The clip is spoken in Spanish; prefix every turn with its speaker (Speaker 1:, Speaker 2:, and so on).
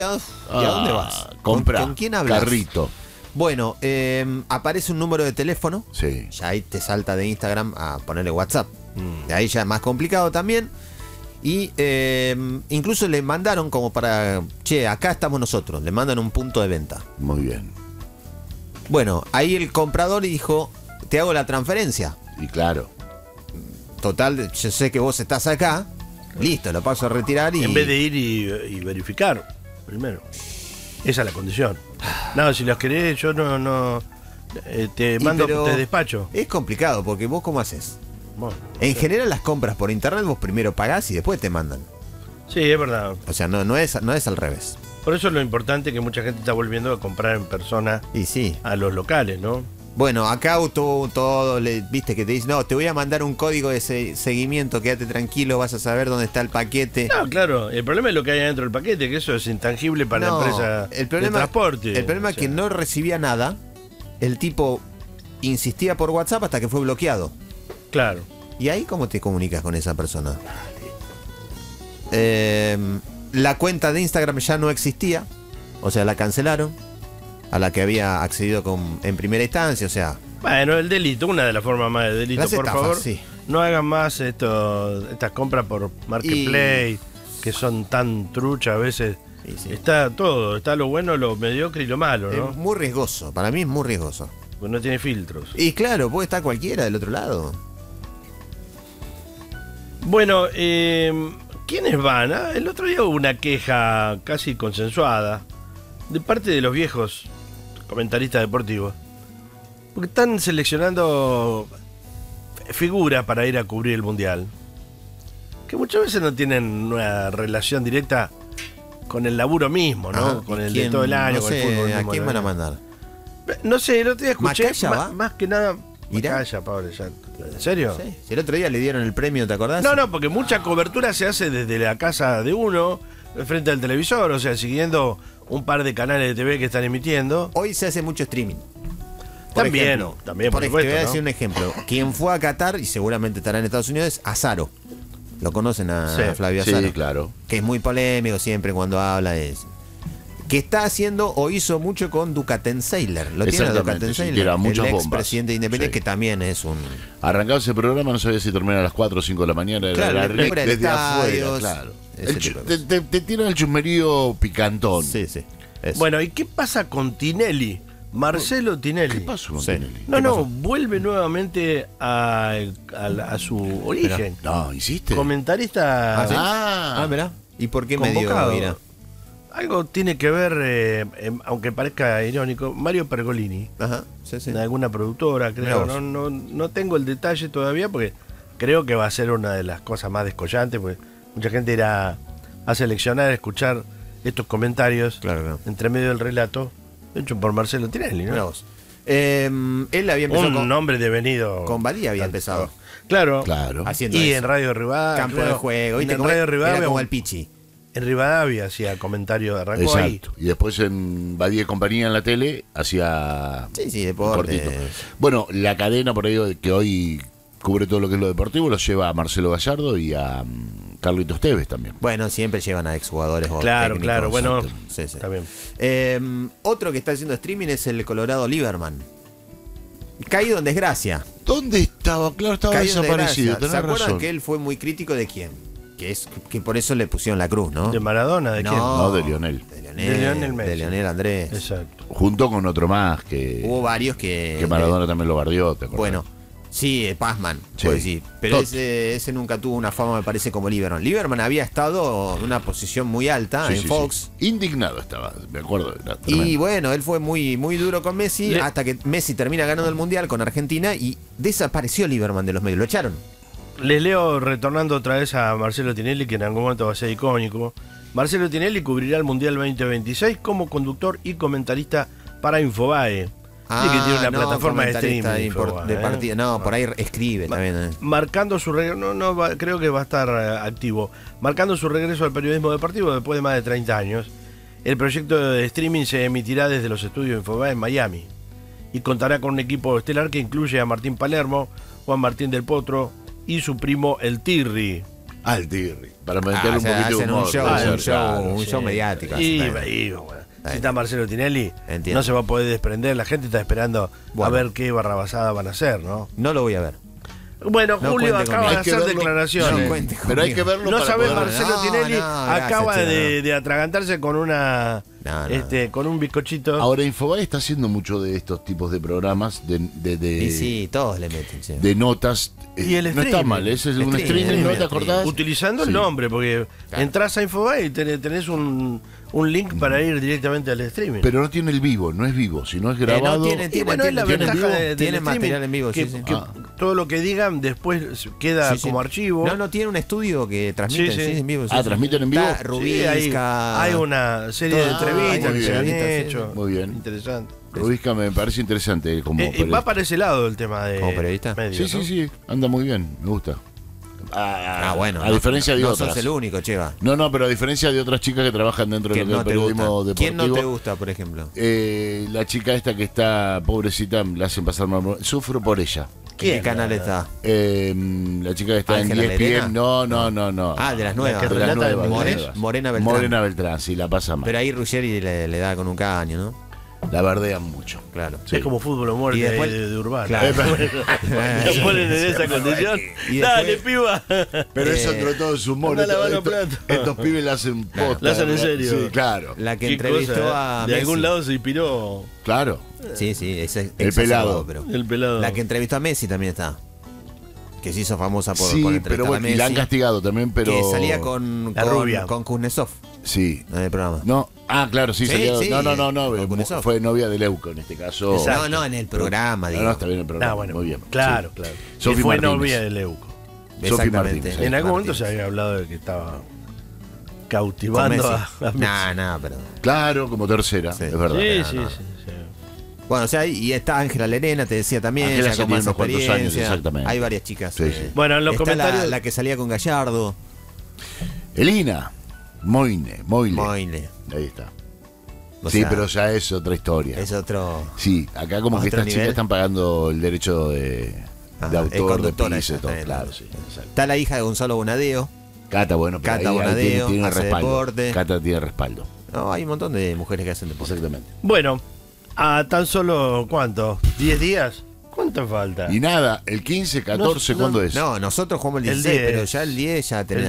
Speaker 1: ¿Y a dónde vas?
Speaker 2: Compra.
Speaker 1: ¿Con quién hablas?
Speaker 2: Carrito.
Speaker 1: Bueno, aparece un número de teléfono.
Speaker 2: Sí.
Speaker 1: Ya ahí te salta de Instagram a ponerle WhatsApp. De ahí ya es más complicado también. Y incluso le mandaron como para... Che, acá estamos nosotros. Le mandan un punto de venta.
Speaker 2: Muy bien.
Speaker 1: Bueno, ahí el comprador dijo, te hago la transferencia.
Speaker 2: Y claro.
Speaker 1: Total, yo sé que vos estás acá. Listo, lo paso a retirar y...
Speaker 3: En vez de ir y verificar primero. Esa es la condición. No, si los querés, yo no te mando,
Speaker 1: pero
Speaker 3: te despacho.
Speaker 1: Es complicado porque vos ¿cómo haces?
Speaker 3: Bueno,
Speaker 1: En general las compras por internet vos primero pagás y después te mandan.
Speaker 3: sí, es verdad.
Speaker 1: O sea, no es al revés.
Speaker 3: Por eso es lo importante que mucha gente está volviendo a comprar en persona
Speaker 1: Y sí.
Speaker 3: a los locales, ¿no?
Speaker 1: Bueno, acá todo, viste que te dice, no, te voy a mandar un código de seguimiento, quédate tranquilo, vas a saber dónde está el paquete.
Speaker 3: No, claro, el problema es lo que hay adentro del paquete, que eso es intangible para
Speaker 1: No,
Speaker 3: la empresa
Speaker 1: el problema,
Speaker 3: de transporte.
Speaker 1: El problema es que no recibía nada, el tipo insistía por WhatsApp hasta que fue bloqueado.
Speaker 3: Claro.
Speaker 1: ¿Y ahí cómo te comunicas con esa persona? La cuenta de Instagram ya no existía, o sea, la cancelaron, a la que había accedido en primera instancia, o sea...
Speaker 3: Bueno, el delito, una de las formas más de delito,
Speaker 1: Las
Speaker 3: por
Speaker 1: estafas,
Speaker 3: favor,
Speaker 1: sí.
Speaker 3: no hagan más estas compras por Marketplace, que son tan truchas a veces.
Speaker 1: Y sí.
Speaker 3: Está todo, está lo bueno, lo mediocre y lo malo, ¿no?
Speaker 1: Es muy riesgoso, para mí es muy riesgoso.
Speaker 3: Pues no tiene filtros.
Speaker 1: Y claro, puede estar cualquiera del otro lado.
Speaker 3: Bueno, ¿quiénes van? El otro día hubo una queja casi consensuada de parte de los viejos comentaristas deportivos. Porque están seleccionando figuras para ir a cubrir el Mundial. Que muchas veces no tienen una relación directa con el laburo mismo, ¿no?
Speaker 1: Ajá,
Speaker 3: Con el
Speaker 1: ¿quién?
Speaker 3: de todo el año,
Speaker 1: No
Speaker 3: con el
Speaker 1: sé,
Speaker 3: fútbol
Speaker 1: ¿a
Speaker 3: mismo,
Speaker 1: quién
Speaker 3: ¿no?
Speaker 1: van a mandar?
Speaker 3: No sé, el otro día escuché
Speaker 1: ¿Macaya va?
Speaker 3: más que nada.
Speaker 1: ¿Irá?
Speaker 3: Macaya, pobre, ya. ¿En serio?
Speaker 1: Sí. Si el otro día le dieron el premio, ¿te acordás?
Speaker 3: No, porque mucha cobertura se hace desde la casa de uno, frente al televisor, o sea, siguiendo un par de canales de TV que están emitiendo.
Speaker 1: Hoy se hace mucho streaming. Por
Speaker 3: También,
Speaker 1: ejemplo,
Speaker 3: también, por
Speaker 1: te
Speaker 3: supuesto,
Speaker 1: voy a
Speaker 3: ¿no?
Speaker 1: decir un ejemplo. Quien fue a Qatar, y seguramente estará en Estados Unidos, es Azaro. Lo conocen a
Speaker 3: Sí.
Speaker 1: Flavio
Speaker 2: Sí,
Speaker 1: Azaro.
Speaker 2: claro.
Speaker 1: Que es muy polémico siempre cuando habla de eso. Que está haciendo o hizo mucho con Ducatenseiler. ¿Lo tiene
Speaker 2: Exactamente,
Speaker 1: Ducatenseiler?
Speaker 2: sí, tira
Speaker 1: el
Speaker 2: muchas
Speaker 1: ex
Speaker 2: bombas.
Speaker 1: presidente de Independiente,
Speaker 2: Sí.
Speaker 1: que también es un...
Speaker 2: Arrancaba ese programa, no sabía si terminaba a las 4 o 5 de la mañana. Era
Speaker 1: Claro,
Speaker 2: la
Speaker 1: le
Speaker 2: rec
Speaker 1: cubren
Speaker 2: desde
Speaker 1: estadios,
Speaker 2: afuera, claro.
Speaker 1: ese
Speaker 2: El
Speaker 1: tipo de
Speaker 2: te tiran el chusmerío picantón.
Speaker 1: Sí, sí. Eso.
Speaker 3: Bueno, ¿y qué pasa con Tinelli? Marcelo Tinelli.
Speaker 2: ¿Qué pasó con
Speaker 1: Sí.
Speaker 2: Tinelli?
Speaker 3: No, vuelve nuevamente a su origen.
Speaker 2: No, ¿hiciste?
Speaker 3: Comentarista.
Speaker 2: Ah,
Speaker 1: mirá. ¿Y por qué
Speaker 3: convocado.
Speaker 1: medio mira?
Speaker 3: Algo tiene que ver, aunque parezca irónico, Mario Pergolini,
Speaker 1: Ajá, sí, sí.
Speaker 3: de alguna productora,
Speaker 1: Mirá
Speaker 3: creo.
Speaker 1: vos.
Speaker 3: No tengo el detalle todavía porque creo que va a ser una de las cosas más descollantes, porque mucha gente irá a seleccionar, a escuchar estos comentarios
Speaker 1: Claro.
Speaker 3: entre medio del relato, hecho por Marcelo Tinelli, ¿no?
Speaker 1: Mirá vos. Él había empezado
Speaker 3: Un nombre devenido.
Speaker 1: con Badía había empezado.
Speaker 3: Claro.
Speaker 2: claro.
Speaker 1: Haciendo
Speaker 3: Y
Speaker 1: eso.
Speaker 3: en Radio Rivadavia.
Speaker 1: Campo de juego. ¿Viste
Speaker 3: En
Speaker 1: cómo
Speaker 3: Radio
Speaker 1: era
Speaker 3: Rivadavia.
Speaker 1: como el Pichi?
Speaker 3: En Rivadavia hacía comentarios, arrancó ahí.
Speaker 2: Exacto. Y después en Badía y Compañía en la tele hacía
Speaker 1: Sí,
Speaker 2: un
Speaker 1: deporte.
Speaker 2: cortito. Bueno, la cadena por ahí que hoy cubre todo lo que es lo deportivo lo lleva a Marcelo Gallardo y a Carlitos Tevez también.
Speaker 1: Bueno, siempre llevan a exjugadores o
Speaker 3: Claro,
Speaker 1: técnicos.
Speaker 3: claro, bueno,
Speaker 1: Sí, sí.
Speaker 3: está bien.
Speaker 1: Otro que está haciendo streaming es el Colorado Lieberman. Caído en desgracia.
Speaker 2: ¿Dónde estaba? Claro, estaba
Speaker 1: Caído en
Speaker 2: desaparecido.
Speaker 1: desgracia. ¿Se
Speaker 2: Tenés
Speaker 1: acuerdan
Speaker 2: razón.
Speaker 1: que él fue muy crítico de quién? Que por eso le pusieron la cruz, ¿no?
Speaker 3: ¿De Maradona? ¿De quién?
Speaker 2: No, de Lionel.
Speaker 1: De
Speaker 3: Lionel Messi.
Speaker 1: De Lionel Andrés.
Speaker 3: Exacto.
Speaker 2: Junto con otro más que
Speaker 1: Hubo varios que
Speaker 2: Maradona también lo bardeó, ¿te acordás?
Speaker 1: Bueno, sí, Pazman,
Speaker 2: Sí.
Speaker 1: puedo decir. Pero
Speaker 2: Totti.
Speaker 1: ese nunca tuvo una fama, me parece, como Lieberman. Lieberman había estado en una posición muy alta
Speaker 2: Sí,
Speaker 1: en
Speaker 2: sí,
Speaker 1: Fox.
Speaker 2: sí. Indignado estaba, me acuerdo. Era
Speaker 1: Y
Speaker 2: tremendo.
Speaker 1: bueno, él fue muy, muy duro con Messi hasta que Messi termina ganando el Mundial con Argentina y desapareció Lieberman de los medios. Lo echaron.
Speaker 3: Les leo, retornando otra vez a Marcelo Tinelli, que en algún momento va a ser icónico. Marcelo Tinelli cubrirá el Mundial 2026 como conductor y comentarista para Infobae. Sí, que tiene una plataforma de
Speaker 1: comentarista
Speaker 3: streaming. Infobae,
Speaker 1: de partida. No, por ahí escribe también.
Speaker 3: Marcando su regreso, creo que va a estar activo. Marcando su regreso al periodismo deportivo después de más de 30 años. El proyecto de streaming se emitirá desde los estudios de Infobae en Miami y contará con un equipo estelar que incluye a Martín Palermo, Juan Martín del Potro y su primo El Tirri.
Speaker 2: Al Tirri. Para meter un
Speaker 1: se
Speaker 2: poquito de
Speaker 1: hacen
Speaker 2: humor.
Speaker 1: un show,
Speaker 2: puede ser,
Speaker 1: un show,
Speaker 2: claro,
Speaker 1: un
Speaker 2: sí.
Speaker 1: show mediático.
Speaker 3: Y,
Speaker 1: así,
Speaker 3: bueno, si está Marcelo Tinelli,
Speaker 1: Entiendo.
Speaker 3: no se va a poder desprender. La gente está esperando
Speaker 1: Bueno.
Speaker 3: a ver qué barrabasada van a hacer, ¿no?
Speaker 1: No lo voy a ver.
Speaker 3: Bueno,
Speaker 1: No
Speaker 3: Julio
Speaker 1: cuente
Speaker 3: acaba de
Speaker 1: conmigo.
Speaker 2: Hay que
Speaker 3: hacer
Speaker 2: verlo.
Speaker 3: declaraciones.
Speaker 1: No cuente
Speaker 2: Pero hay
Speaker 1: conmigo.
Speaker 2: que verlo
Speaker 3: No
Speaker 2: para
Speaker 3: sabés,
Speaker 2: poder-
Speaker 3: Marcelo
Speaker 1: No,
Speaker 3: Tinelli
Speaker 1: no, gracias,
Speaker 3: acaba
Speaker 1: che,
Speaker 3: de atragantarse con una con un bizcochito.
Speaker 2: Ahora Infobae está haciendo mucho de estos tipos de programas,
Speaker 1: Y sí, todos le meten, che.
Speaker 2: de notas.
Speaker 3: Y el
Speaker 2: no está
Speaker 3: streaming.
Speaker 2: mal, ese es un
Speaker 1: Streaming,
Speaker 2: streaming, ¿no te
Speaker 1: streaming.
Speaker 2: acordás?
Speaker 3: Utilizando el
Speaker 2: Sí.
Speaker 3: nombre, porque
Speaker 1: Claro.
Speaker 3: entras a Infobae y tenés un link para ir directamente al streaming.
Speaker 2: Pero no tiene el vivo, no es vivo, sino es grabado.
Speaker 1: no tiene-
Speaker 3: Y bueno, es la
Speaker 2: ¿tiene
Speaker 3: ventaja
Speaker 2: vivo?
Speaker 3: del
Speaker 1: Tiene
Speaker 3: streaming,
Speaker 1: material en vivo,
Speaker 3: que,
Speaker 1: sí, sí.
Speaker 3: que todo lo que digan después queda
Speaker 1: Sí, sí.
Speaker 3: como archivo.
Speaker 1: No, tiene un estudio que transmiten,
Speaker 3: Sí, sí.
Speaker 1: en vivo.
Speaker 2: ¿transmiten en vivo?
Speaker 1: Está
Speaker 3: Sí,
Speaker 1: Rubisca.
Speaker 3: hay una serie de
Speaker 1: Ah,
Speaker 3: entrevistas
Speaker 2: muy
Speaker 3: que se han
Speaker 1: bien.
Speaker 3: hecho.
Speaker 2: Muy bien.
Speaker 3: Interesante.
Speaker 2: Rubisca me parece interesante como
Speaker 3: Va
Speaker 2: periodista.
Speaker 3: para ese lado el tema de
Speaker 1: ¿Como periodista?
Speaker 3: medios,
Speaker 2: Sí,
Speaker 3: ¿no?
Speaker 2: sí, sí, anda muy bien, me gusta.
Speaker 1: Bueno.
Speaker 2: A diferencia de
Speaker 1: no
Speaker 2: otras.
Speaker 1: sos el único, Cheva.
Speaker 2: No, pero a diferencia de otras chicas que trabajan dentro
Speaker 1: ¿Quién
Speaker 2: del
Speaker 1: no te
Speaker 2: periodismo
Speaker 1: gusta?
Speaker 2: deportivo.
Speaker 1: ¿Quién no te gusta, por ejemplo?
Speaker 2: La chica esta que está pobrecita, la hacen pasar mal. Sufro por ella.
Speaker 1: ¿En
Speaker 3: ¿Quién?
Speaker 1: qué canal está?
Speaker 2: La chica que está
Speaker 1: ¿Ángela
Speaker 2: en ESPN.
Speaker 1: Lerena?
Speaker 2: No.
Speaker 1: Ah, de las nuevas.
Speaker 3: que
Speaker 2: De las
Speaker 3: relata
Speaker 2: nuevas,
Speaker 3: en
Speaker 2: de las
Speaker 1: More-
Speaker 2: nuevas.
Speaker 1: Morena Beltrán.
Speaker 2: Morena Beltrán, sí, la pasa mal.
Speaker 1: Pero ahí Ruggeri le da con un caño, ¿no?
Speaker 2: La verdean mucho.
Speaker 1: Claro.
Speaker 2: Sí.
Speaker 3: Es como fútbol o muerte
Speaker 1: Y después-
Speaker 3: ahí de Urbana.
Speaker 1: Claro.
Speaker 3: Lo ponen en esa condición.
Speaker 1: Y
Speaker 3: Dale,
Speaker 1: después-
Speaker 3: piba.
Speaker 2: Pero eso entró todo en su humor.
Speaker 3: anda a lavar los
Speaker 2: Estos
Speaker 3: platos.
Speaker 2: pibes la hacen posta.
Speaker 3: La hacen en serio.
Speaker 2: Sí, claro.
Speaker 1: La que
Speaker 3: Qué
Speaker 1: entrevistó
Speaker 3: cosa,
Speaker 1: a
Speaker 3: de
Speaker 1: Messi.
Speaker 3: algún lado se inspiró
Speaker 2: Claro.
Speaker 1: Sí, ese
Speaker 2: El
Speaker 1: exacerbado,
Speaker 2: pelado.
Speaker 1: pero-
Speaker 3: el pelado.
Speaker 1: La que entrevistó a Messi también está. Que se hizo famosa por
Speaker 2: Sí,
Speaker 1: entrevistar
Speaker 2: pero
Speaker 1: a
Speaker 2: bueno, y
Speaker 1: Messi.
Speaker 2: la han castigado también, pero.
Speaker 1: Que salía con
Speaker 3: La rubia.
Speaker 1: Kuznetsov
Speaker 2: Sí.
Speaker 1: en el programa.
Speaker 2: No. Ah, claro, sí,
Speaker 1: Sí,
Speaker 2: salía.
Speaker 1: sí,
Speaker 2: No.
Speaker 1: con Kuznetsov.
Speaker 2: Fue novia de Leuco en este caso.
Speaker 3: Exacto.
Speaker 1: No, en el programa,
Speaker 2: No,
Speaker 1: digo.
Speaker 2: no, está bien el programa.
Speaker 3: Ah, bueno,
Speaker 2: muy bien.
Speaker 3: Claro,
Speaker 2: Sí.
Speaker 3: claro.
Speaker 2: Sofi
Speaker 3: Y fue
Speaker 2: Martínez.
Speaker 3: novia de Leuco.
Speaker 2: Sofi
Speaker 1: Exactamente.
Speaker 2: Martínez, sí.
Speaker 3: En algún momento
Speaker 1: Martínez.
Speaker 3: se había hablado de que estaba
Speaker 1: Con
Speaker 3: cautivando
Speaker 1: Messi.
Speaker 3: a Messi.
Speaker 1: No, pero.
Speaker 2: Claro, como tercera,
Speaker 1: Sí.
Speaker 2: es verdad.
Speaker 3: Sí,
Speaker 1: no,
Speaker 3: sí,
Speaker 1: no.
Speaker 3: sí.
Speaker 1: Bueno, o sea, y está Ángela Lerena, te decía también,
Speaker 2: Ángela
Speaker 1: ya
Speaker 2: ya
Speaker 1: con
Speaker 2: tiene
Speaker 1: más
Speaker 2: unos cuantos años,
Speaker 1: experiencia.
Speaker 2: exactamente.
Speaker 1: Hay varias chicas.
Speaker 2: Sí, sí.
Speaker 3: Bueno, en los
Speaker 1: Está
Speaker 3: comentarios.
Speaker 1: la que salía con Gallardo,
Speaker 2: Elina, Moine.
Speaker 1: Moine.
Speaker 2: Ahí está.
Speaker 1: O
Speaker 2: Sí,
Speaker 1: sea,
Speaker 2: pero ya es otra historia.
Speaker 1: es otro.
Speaker 2: Sí, acá como que
Speaker 1: ¿Otro
Speaker 2: estas
Speaker 1: nivel?
Speaker 2: chicas están pagando el derecho de
Speaker 1: Ah, es
Speaker 2: autor, de
Speaker 1: conductora
Speaker 2: piso y
Speaker 1: ella,
Speaker 2: todo.
Speaker 1: está bien.
Speaker 2: Claro, sí. Exacto.
Speaker 1: Está la hija de Gonzalo Bonadeo.
Speaker 2: Cata, bueno, pero
Speaker 1: Cata
Speaker 2: ahí
Speaker 1: Bonadeo,
Speaker 2: tiene
Speaker 1: hace
Speaker 2: respaldo.
Speaker 1: deporte.
Speaker 2: Cata tiene respaldo.
Speaker 1: No, hay un montón de mujeres que hacen deporte.
Speaker 2: Exactamente.
Speaker 3: Bueno, a tan solo, ¿cuánto? ¿10 días? ¿Cuánto falta?
Speaker 2: Y nada, el 15, 14,
Speaker 3: No,
Speaker 2: ¿cuándo es?
Speaker 1: No, nosotros jugamos el
Speaker 3: El
Speaker 1: 16,
Speaker 3: 10.
Speaker 1: pero ya el 10 ya tenés
Speaker 3: El